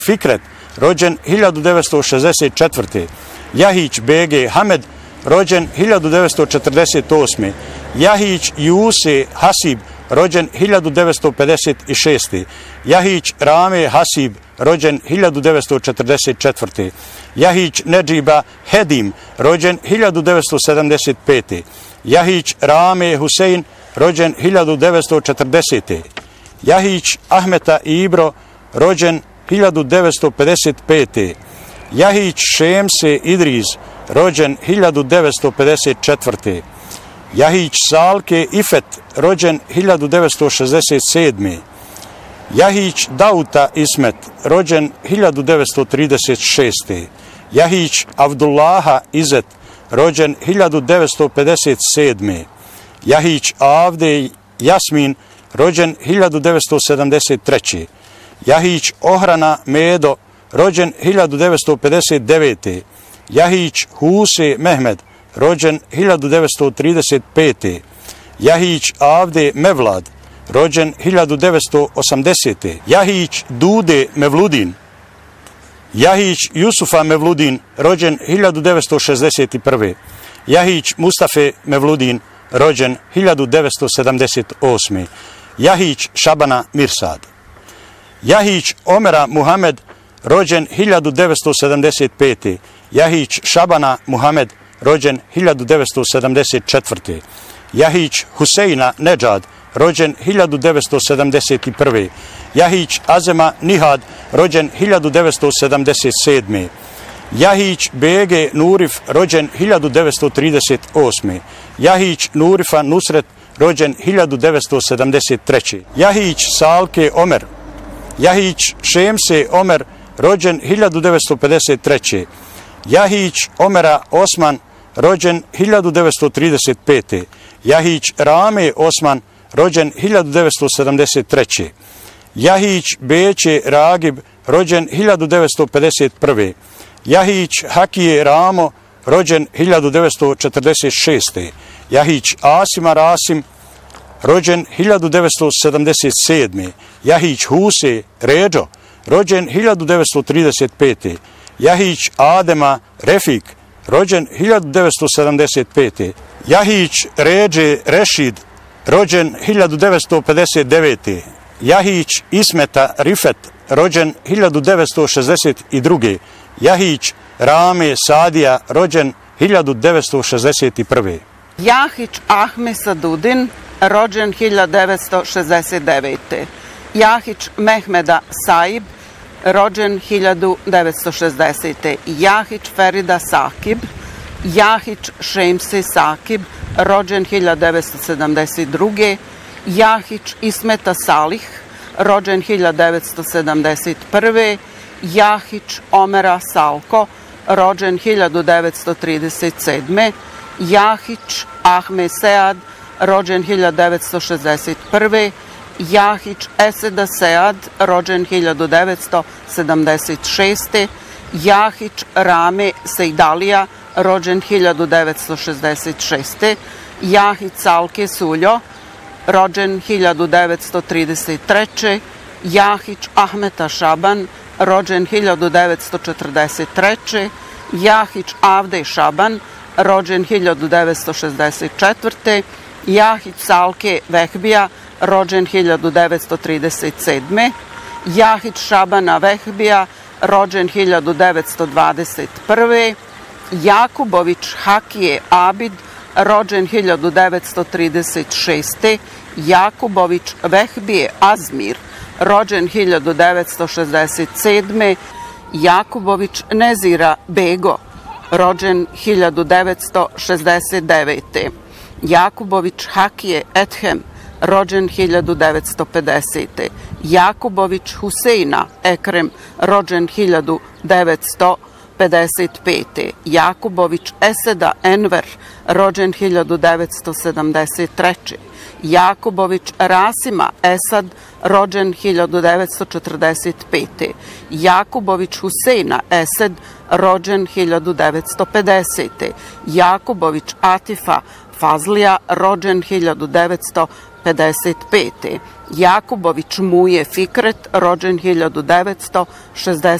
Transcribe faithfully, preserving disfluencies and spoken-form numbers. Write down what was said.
Fikret, rođen hiljadu devetsto šezdeset četvrte. Jahić Bege Hamed, rođen hiljadu devetsto četrdeset osme. Jahić Juse Hasib, rođen hiljadu devetsto pedeset šeste. Jahić Rame Hasib, rođen hiljadu devetsto četrdeset četvrte. Jahić Nedžiba Hedim, rođen hiljadu devetsto sedamdeset pete. Jahić Rame Husein, rođen hiljadu devetsto četrdesete. Jahić Ahmeta Ibro, rođen hiljadu devetsto pedeset pete. Jahić Šemse Idriz, rođen hiljadu devetsto pedeset četvrte. Jahić Salke Ifet, rođen hiljadu devetsto šezdeset sedme. Jahić Dauta Ismet, rođen hiljadu devetsto trideset šeste. Jahić Avdullaha Izet, rođen hiljadu devetsto pedeset sedme. Jahić Avde Jasmin, rođen hiljadu devetsto sedamdeset treće. Jahić Ohrana Medo, rođen hiljadu devetsto pedeset devete. Jahić Huse Mehmed, rođen hiljadu devetsto trideset pete. Jahić Avde Mevlad, rođen hiljadu devetsto osamdesete. Jahić Dude Mevludin. Jahić Jusufa Mevludin, rođen hiljadu devetsto šezdeset prve. Jahić Mustafe Mevludin, rođen hiljadu devetsto sedamdeset osme. Jahić Šabana Mirsad. Jahić Omera Muhamed, rođen hiljadu devetsto sedamdeset pete. Jahić Šabana Muhamed, rođen hiljadu devetsto sedamdeset četvrte. Jahić Huseina Nedžad, rođen hiljadu devetsto sedamdeset prve. Jahić Azema Nihad, rođen hiljadu devetsto sedamdeset sedme. Jahić Bege Nurif, rođen hiljadu devetsto trideset osme. Jahić Nurifa Nusret, rođen hiljadu devetsto sedamdeset treće. Jahić Salke Omer. Jahić Šemse Omer, rođen hiljadu devetsto pedeset treće. Jahić Omera Osman, rođen hiljadu devetsto trideset pete. Jahić Rame Osman, rođen hiljadu devetsto sedamdeset treće. Jahić Beće Ragib, rođen hiljadu devetsto pedeset prve. Jahić Hakije Ramo, rođen hiljadu devetsto četrdeset šeste. Jahić Asima Rasim, rođen hiljadu devetsto sedamdeset sedme. Jahić Huse Ređo, rođen hiljadu devetsto trideset pete. Jahić Adema Refik, rođen hiljadu devetsto sedamdeset pete. Jahić Ređe Rešid, rođen hiljadu devetsto pedeset devete. Jahić Ismeta Rifet, rođen hiljadu devetsto šezdeset druge. Jahić Rame Sadija, rođen hiljadu devetsto šezdeset prve. Jahić Ahme Sadudin, rođen hiljadu devetsto šezdeset devete. Jahić Mehmeda Saib, rođen hiljadu devetsto šezdesete. Jahić Ferida Sakib. Jahić Šemse Sakib, rođen hiljadu devetsto sedamdeset druge. Jahić Ismeta Salih, rođen hiljadu devetsto sedamdeset prve. Jahić Omera Salko, rođen hiljadu devetsto trideset sedme. Jahić Ahme Sead, rođen hiljadu devetsto šezdeset prve. Jahić Eseda Sead, rođen hiljadu devetsto sedamdeset šeste. Jahić Rame Sejdalija, rođen hiljadu devetsto šezdeset šeste. Jahić Salke Suljo, rođen hiljadu devetsto trideset treće. Jahić Ahmeta Šaban, rođen hiljadu devetsto četrdeset treće. Jahić Avde Šaban, rođen hiljadu devetsto šezdeset četvrte. Jahić Salke Vehbija, rođen hiljadu devetsto trideset sedme. Jahić Šabana Vehbija, rođen hiljadu devetsto dvadeset prve. Jakubović Hakije Abid, rođen hiljadu devetsto trideset šeste. Jakubović Vehbije Azmir, rođen hiljadu devetsto šezdeset sedme. Jakubović Nezira Bego, rođen hiljadu devetsto šezdeset devete. Jakubović Hakije Ethem, rođen hiljadu devetsto pedesete. Jakubović Huseina Ekrem, rođen hiljadu devetsto pedeset pete. Jakubović Eseda Enver, rođen hiljadu devetsto sedamdeset treće. Jakubović Rasima Esad, rođen hiljadu devetsto četrdeset pete. Jakubović Huseina Esed, rođen hiljadu devetsto pedesete. Jakubović Atifa Fazlija, rođen hiljadu devetsto pedeset pete. Jakubović Muje Fikret, rođen hiljadu devetsto šezdeset